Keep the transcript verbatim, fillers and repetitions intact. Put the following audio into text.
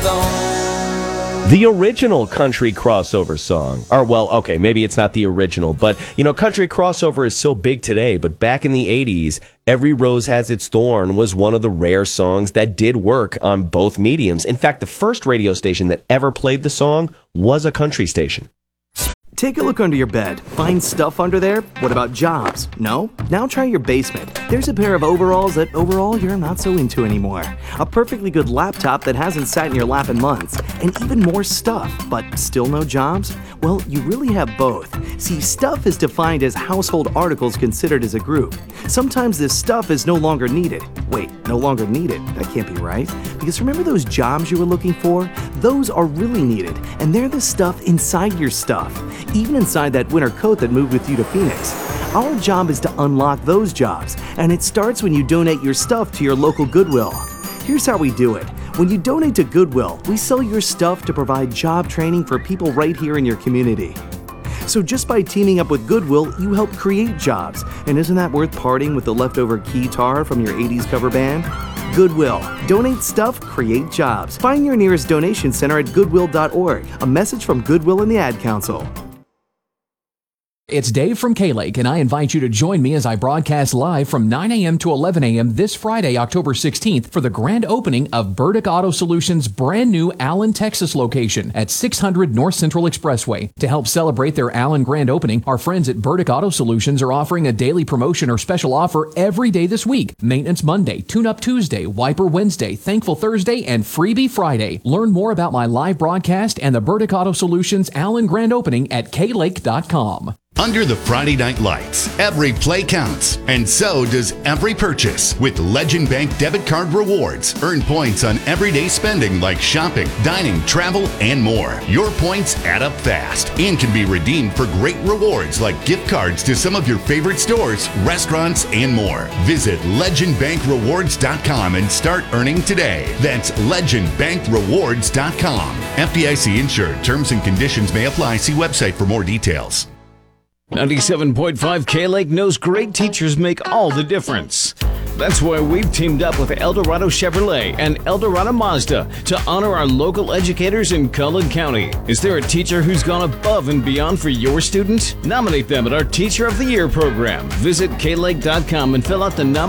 alone. The original country crossover song, or well, okay, maybe it's not the original, but you know, country crossover is so big today, but back in the eighties, Every Rose Has Its Thorn was one of the rare songs that did work on both mediums. In fact, the first radio station that ever played the song was a country station. Take a look under your bed. Find stuff under there? What about jobs? No? Now try your basement. There's a pair of overalls that overall you're not so into anymore. A perfectly good laptop that hasn't sat in your lap in months. And even more stuff, but still no jobs? Well, you really have both. See, stuff is defined as household articles considered as a group. Sometimes this stuff is no longer needed. Wait, no longer needed? That can't be right. Because remember those jobs you were looking for? Those are really needed, and they're the stuff inside your stuff. Even inside that winter coat that moved with you to Phoenix. Our job is to unlock those jobs, and it starts when you donate your stuff to your local Goodwill. Here's how we do it. When you donate to Goodwill, we sell your stuff to provide job training for people right here in your community. So just by teaming up with Goodwill, you help create jobs. And isn't that worth parting with the leftover keytar from your eighties cover band? Goodwill. Donate stuff, create jobs. Find your nearest donation center at goodwill dot org. A message from Goodwill and the Ad Council. It's Dave from K-Lake, and I invite you to join me as I broadcast live from nine a.m. to eleven a.m. this Friday, October sixteenth, for the grand opening of Burdick Auto Solutions' brand new Allen, Texas location at six hundred North Central Expressway. To help celebrate their Allen grand opening, our friends at Burdick Auto Solutions are offering a daily promotion or special offer every day this week. Maintenance Monday, Tune-Up Tuesday, Wiper Wednesday, Thankful Thursday, and Freebie Friday. Learn more about my live broadcast and the Burdick Auto Solutions Allen grand opening at k lake dot com. Under the Friday night lights, every play counts, and so does every purchase. With Legend Bank debit card rewards, earn points on everyday spending like shopping, dining, travel, and more. Your points add up fast and can be redeemed for great rewards like gift cards to some of your favorite stores, restaurants, and more. Visit legend bank rewards dot com and start earning today. That's legend bank rewards dot com. F D I C insured. Terms and conditions may apply. See website for more details. ninety-seven point five K-Lake knows great teachers make all the difference. That's why we've teamed up with Eldorado Chevrolet and Eldorado Mazda to honor our local educators in Cullen County. Is there a teacher who's gone above and beyond for your student? Nominate them at our Teacher of the Year program. Visit k lake dot com and fill out the nomination